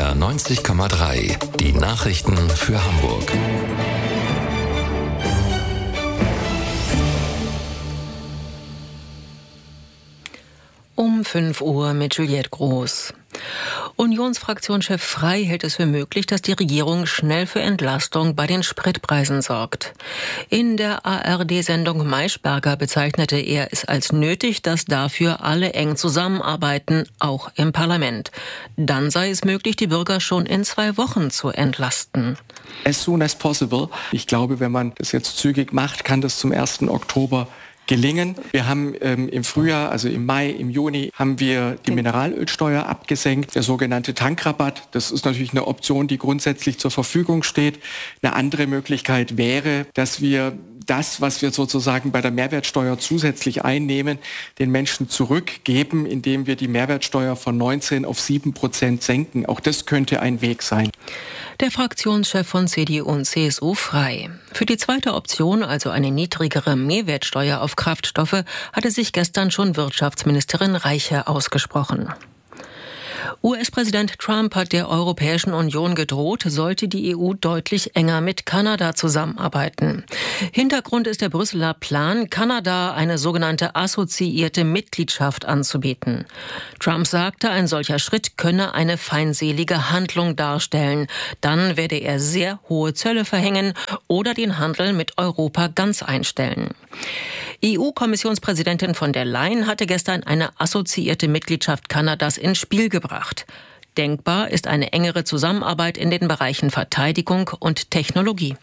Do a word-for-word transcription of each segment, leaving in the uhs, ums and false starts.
R neunzig Komma drei. Die Nachrichten für Hamburg. Um fünf Uhr mit Juliette Groß. Unionsfraktionschef Frey hält es für möglich, dass die Regierung schnell für Entlastung bei den Spritpreisen sorgt. In der A R D-Sendung Maischberger bezeichnete er es als nötig, dass dafür alle eng zusammenarbeiten, auch im Parlament. Dann sei es möglich, die Bürger schon in zwei Wochen zu entlasten. As soon as possible. Ich glaube, wenn man das jetzt zügig macht, kann das zum ersten Oktober gelingen. Wir haben ähm, im Frühjahr, also im Mai, im Juni, haben wir die Mineralölsteuer abgesenkt, der sogenannte Tankrabatt. Das ist natürlich eine Option, die grundsätzlich zur Verfügung steht. Eine andere Möglichkeit wäre, dass wir das, was wir sozusagen bei der Mehrwertsteuer zusätzlich einnehmen, den Menschen zurückgeben, indem wir die Mehrwertsteuer von neunzehn auf sieben Prozent senken. Auch das könnte ein Weg sein. Der Fraktionschef von C D U und C S U Frey. Für die zweite Option, also eine niedrigere Mehrwertsteuer auf Kraftstoffe, hatte sich gestern schon Wirtschaftsministerin Reiche ausgesprochen. U S-Präsident Trump hat der Europäischen Union gedroht, sollte die E U deutlich enger mit Kanada zusammenarbeiten. Hintergrund ist der Brüsseler Plan, Kanada eine sogenannte assoziierte Mitgliedschaft anzubieten. Trump sagte, ein solcher Schritt könne eine feindselige Handlung darstellen. Dann werde er sehr hohe Zölle verhängen oder den Handel mit Europa ganz einstellen. E U-Kommissionspräsidentin von der Leyen hatte gestern eine assoziierte Mitgliedschaft Kanadas ins Spiel gebracht. Denkbar ist eine engere Zusammenarbeit in den Bereichen Verteidigung und Technologie.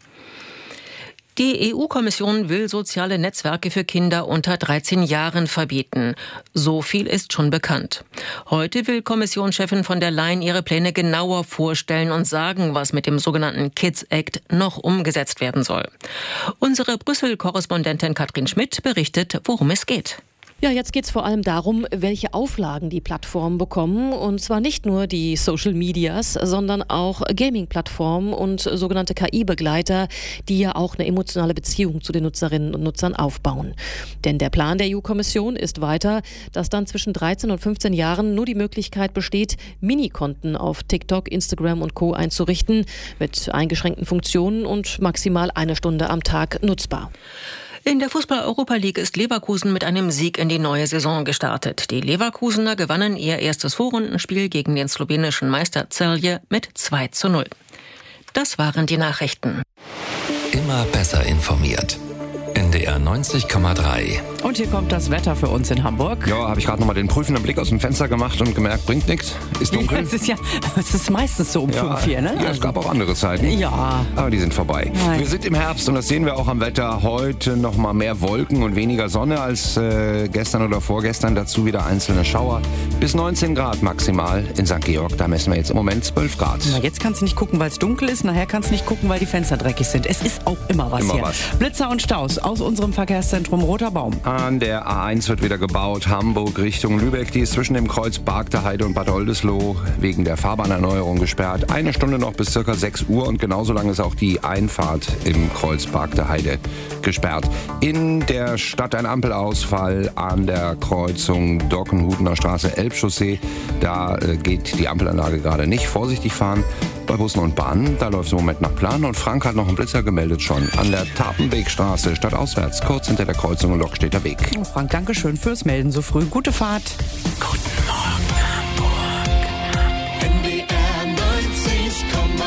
Die E U-Kommission will soziale Netzwerke für Kinder unter dreizehn Jahren verbieten. So viel ist schon bekannt. Heute will Kommissionschefin von der Leyen ihre Pläne genauer vorstellen und sagen, was mit dem sogenannten Kids Act noch umgesetzt werden soll. Unsere Brüssel-Korrespondentin Katrin Schmidt berichtet, worum es geht. Ja, jetzt geht es vor allem darum, welche Auflagen die Plattformen bekommen. Und zwar nicht nur die Social Medias, sondern auch Gaming-Plattformen und sogenannte K I-Begleiter, die ja auch eine emotionale Beziehung zu den Nutzerinnen und Nutzern aufbauen. Denn der Plan der E U-Kommission ist weiter, dass dann zwischen dreizehn und fünfzehn Jahren nur die Möglichkeit besteht, Minikonten auf TikTok, Instagram und Co. einzurichten, mit eingeschränkten Funktionen und maximal eine Stunde am Tag nutzbar. In der Fußball-Europa League ist Leverkusen mit einem Sieg in die neue Saison gestartet. Die Leverkusener gewannen ihr erstes Vorrundenspiel gegen den slowenischen Meister Celje mit zwei zu null. Das waren die Nachrichten. Immer besser informiert. N D R neunzig Komma drei. Und hier kommt das Wetter für uns in Hamburg. Ja, habe ich gerade nochmal den prüfenden Blick aus dem Fenster gemacht und gemerkt, bringt nichts. Ist dunkel. Ja, es ist ja, es ist meistens so um ja, fünf hier, ne? Ja, es gab auch andere Zeiten. Ja. Aber die sind vorbei. Nein. Wir sind im Herbst und das sehen wir auch am Wetter. Heute nochmal mehr Wolken und weniger Sonne als äh, gestern oder vorgestern. Dazu wieder einzelne Schauer. Bis neunzehn Grad maximal in Sankt Georg. Da messen wir jetzt im Moment zwölf Grad. Na, jetzt kannst du nicht gucken, weil es dunkel ist. Nachher kannst du nicht gucken, weil die Fenster dreckig sind. Es ist auch immer was immer hier. Was. Blitzer und Staus aus unserem Verkehrszentrum Roter Baum. An der A eins wird wieder gebaut. Hamburg Richtung Lübeck. Die ist zwischen dem Kreuz Bargteheide und Bad Oldesloe wegen der Fahrbahnerneuerung gesperrt. Eine Stunde noch bis circa sechs Uhr und genauso lang ist auch die Einfahrt im Kreuz Bargteheide gesperrt. In der Stadt ein Ampelausfall an der Kreuzung Dockenhutener Straße Elbchaussee. Da äh, geht die Ampelanlage gerade nicht. Vorsichtig fahren. Bei Bussen und Bahnen, da läuft es im Moment nach Plan. Und Frank hat noch einen Blitzer gemeldet schon. An der Tapenwegstraße stadtauswärts, kurz hinter der Kreuzung und Lokstädter Weg. Oh, Frank, danke schön fürs Melden so früh. Gute Fahrt. Guten Morgen, Hamburg. N D R neunzig Komma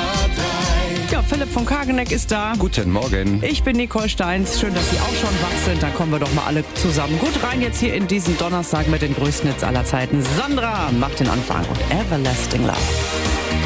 drei. Ja, Philipp von Kageneck ist da. Guten Morgen. Ich bin Nicole Steins. Schön, dass Sie auch schon wach sind. Dann kommen wir doch mal alle zusammen gut rein jetzt hier in diesen Donnerstag mit den größten Hits aller Zeiten. Sandra macht den Anfang und Everlasting Love.